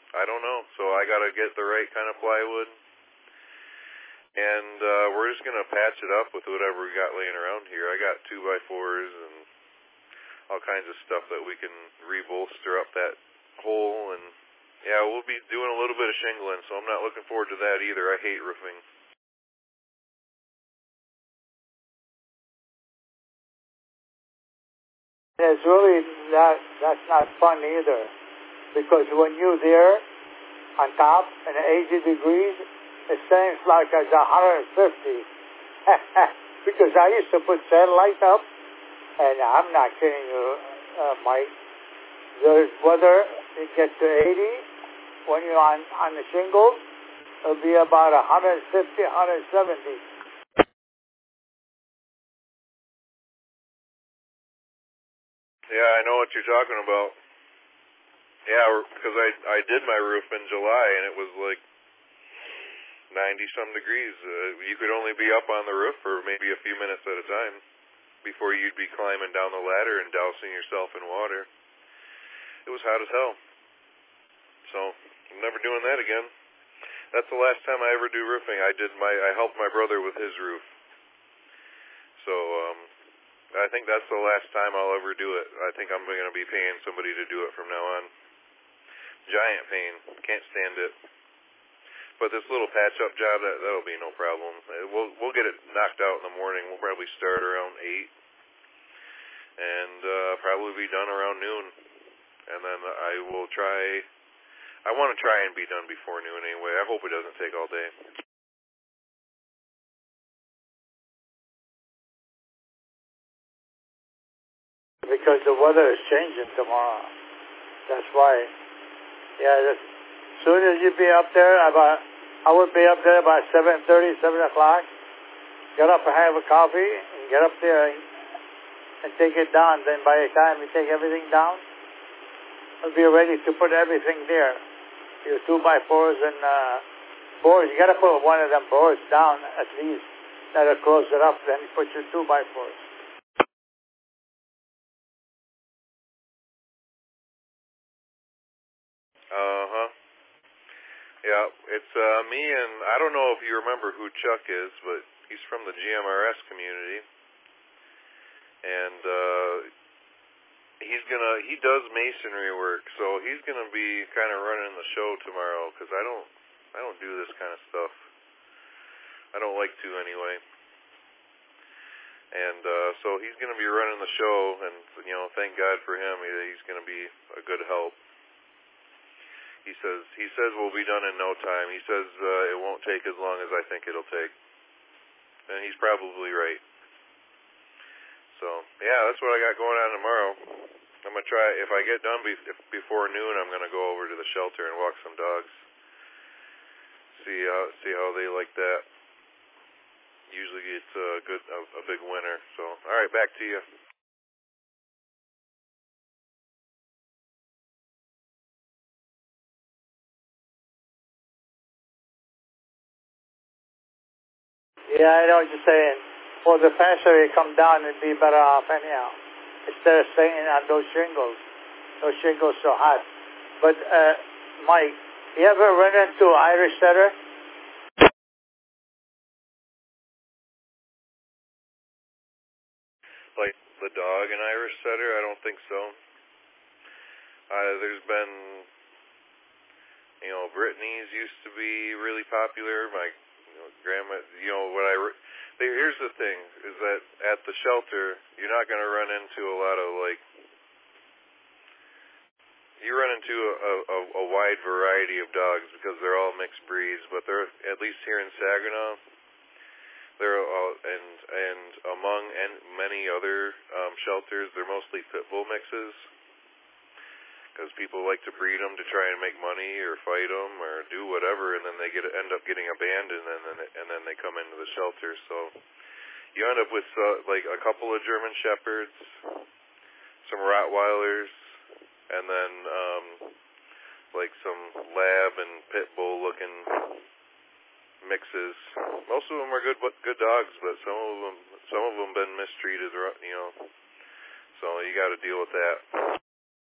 I don't know. So I got to get the right kind of plywood. And we're just going to patch it up with whatever we got laying around here. I got 2x4s and all kinds of stuff that we can rebolster up that hole. And, yeah, we'll be doing a little bit of shingling, so I'm not looking forward to that either. I hate roofing. It's really that's not fun either, because when you're there on top and 80 degrees, it seems like it's 150. Because I used to put satellite up, and I'm not kidding you, Mike. There's weather, it gets to 80. When you're on the shingles, it'll be about 150, 170. Yeah, I know what you're talking about. Yeah, because I did my roof in July, and it was like 90-some degrees. You could only be up on the roof for maybe a few minutes at a time before you'd be climbing down the ladder and dousing yourself in water. It was hot as hell. So I'm never doing that again. That's the last time I ever do roofing. I helped my brother with his roof. So I think that's the last time I'll ever do it. I think I'm going to be paying somebody to do it from now on. Giant pain. Can't stand it. But this little patch-up job, that'll be no problem. We'll get it knocked out in the morning. We'll probably start around 8 and probably be done around noon. And then I want to try and be done before noon anyway. I hope it doesn't take all day. Because the weather is changing tomorrow. That's why. Yeah, as soon as you be up there, I would be up there about 7:30, 7 o'clock. Get up and have a coffee, and get up there and take it down. Then by the time you take everything down, you'll be ready to put everything there. Your 2x4s and boards. You got to put one of them boards down at least. That'll close it up. Then you put your 2x4s. Uh-huh. Yeah, it's me, and I don't know if you remember who Chuck is, but he's from the GMRS community. And he does masonry work, so he's gonna be kind of running the show tomorrow, because I don't do this kind of stuff. I don't like to anyway. And so he's gonna be running the show, and thank God for him. He's gonna be a good help. He says we'll be done in no time. He says it won't take as long as I think it'll take. And he's probably right. So, yeah, that's what I got going on tomorrow. I'm going to try, if I get done before noon, I'm going to go over to the shelter and walk some dogs. See how they like that. Usually it's a big winner. So, all right, back to you. Yeah, I know what you're saying. For the faster you come down, it'd be better off anyhow. Instead of staying on those shingles. Those shingles so hot. But, Mike, you ever run into an Irish setter? Like the dog and Irish setter? I don't think so. There's been, Brittany's used to be really popular. My grandma, here's the thing, is that at the shelter, you're not going to run into a lot of, you run into a wide variety of dogs because they're all mixed breeds, but they're, at least here in Saginaw, they're all, and among many other shelters, they're mostly pit bull mixes. Because people like to breed them to try and make money or fight them or do whatever, and then they end up getting abandoned, and then they come into the shelter. So you end up with a couple of German Shepherds, some Rottweilers, and then some Lab and Pit Bull looking mixes. Most of them are good dogs, but some of them been mistreated, So you got to deal with that.